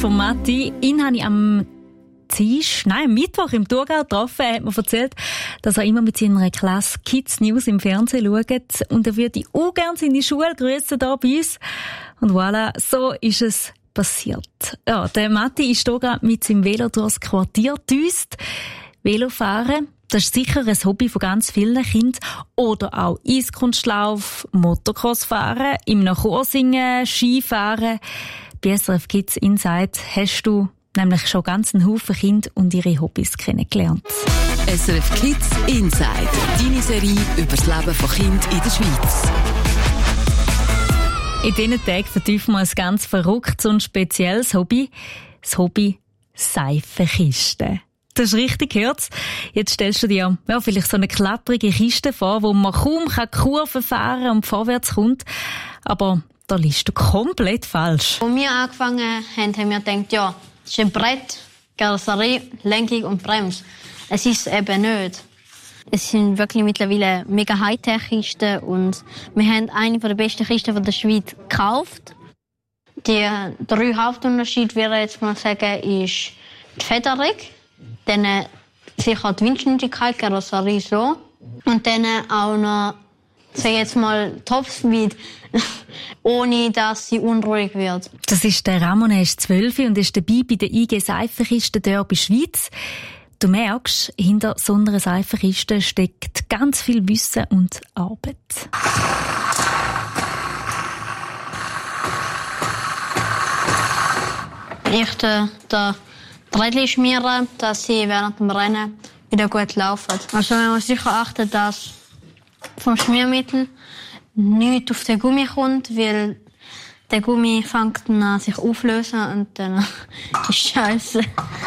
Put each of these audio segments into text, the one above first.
von Matti. Ihn habe ich am Mittwoch im Thurgau getroffen. Er hat mir erzählt, dass er immer mit seiner Klasse Kids News im Fernsehen schaut. Und er würde auch gerne seine Schule grüßen hier bei uns. Und voilà, so ist es passiert. Ja, der Matti ist hier gerade mit seinem Velo durchs Quartier düst. Velofahren, das ist sicher ein Hobby von ganz vielen Kindern. Oder auch Eiskunstlauf, Motocross-Fahren, im Chor singen, Skifahren. Bei SRF Kids Inside hast du nämlich schon ganz einen Haufen Kinder und ihre Hobbys kennengelernt. SRF Kids Inside, deine Serie über das Leben von Kindern in der Schweiz. In diesen Tagen vertiefen wir ein ganz verrücktes und spezielles Hobby. Das Hobby Seifenkisten. Das ist richtig, hört's. Jetzt stellst du dir vielleicht so eine klapprige Kiste vor, wo man kaum Kurven fahren und vorwärts kommt. Aber da liegst du komplett falsch. Als wir angefangen haben wir gedacht, ja, es ist ein Brett, Karosserie, Lenkung und Bremse. Es ist eben nicht. Es sind wirklich mittlerweile mega Hightech-Kisten und wir haben eine der besten Kisten der Schweiz gekauft. Die 3 Hauptunterschiede, würde ich jetzt mal sagen, ist die Federung, dann sicher die Windschnittigkeit, Karosserie so und dann auch noch, sag jetzt mal, Topspeed, ohne dass sie unruhig wird. Das ist der Ramon, er ist 12 und ist dabei bei der IG Seifenkisten Derby Schweiz. Du merkst, hinter so einer Seifenkiste steckt ganz viel Wissen und Arbeit. Ich da Rädchen schmieren, dass sie während dem Rennen wieder gut laufen. Also man muss sicher achten, dass vom Schmiermittel nichts auf den Gummi kommt, weil der Gummi fängt dann an sich auflösen und dann ist Scheiße.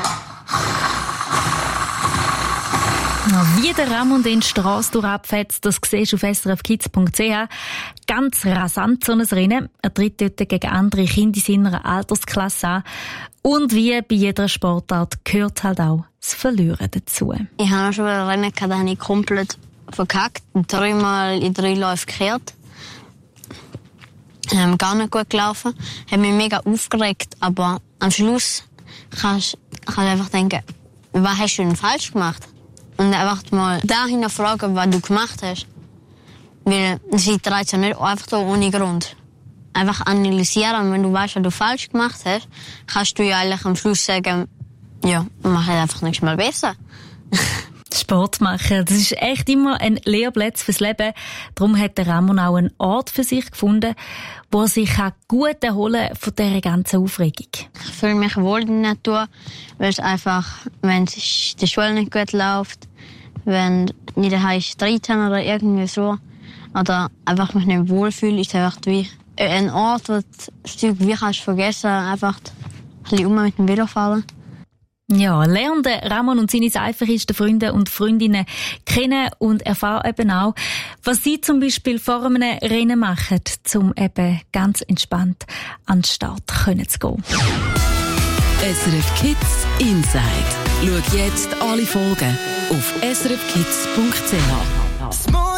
Wie der Ramon den Strasse durchabfetzt, das siehst du auf srfkids.ch. Ganz rasant so ein Rennen. Er tritt dort gegen andere Kinder in seiner Altersklasse an. Und wie bei jeder Sportart gehört halt auch das Verlieren dazu. Ich habe schon ein Rennen gehabt, da habe ich komplett verkackt. 3-mal in 3 Läufe gekehrt. Gar nicht gut gelaufen. Hat mich mega aufgeregt. Aber am Schluss kannst du einfach denken, was hast du denn falsch gemacht? Und einfach mal dahin fragen, was du gemacht hast. Weil sie dreht ja nicht einfach so ohne Grund. Einfach analysieren. Und wenn du weißt, was du falsch gemacht hast, kannst du ja eigentlich am Schluss sagen, ja, mach halt einfach nächstes Mal besser. Sport machen, das ist echt immer ein Lehrplatz fürs Leben. Darum hat der Ramon auch einen Ort für sich gefunden, wo er sich gut erholen kann von dieser ganzen Aufregung. Ich fühle mich wohl in der Natur, weil es einfach, wenn es die Schule nicht gut läuft, wenn nicht daheim Streit haben oder irgendwie so, oder einfach mich nicht wohlfühle, ist es einfach wie ein Ort, wo du das Zeug wie kannst vergessen, einfach ein bisschen mit dem Velo fahren. Ja, lernen Ramon und seine Seifenkisten Freunde und Freundinnen kennen und erfahren eben auch, was sie zum Beispiel vor einem Rennen machen, um eben ganz entspannt an den Start zu gehen. SRF Kids Inside. Schau jetzt alle Folgen auf srfkids.ch.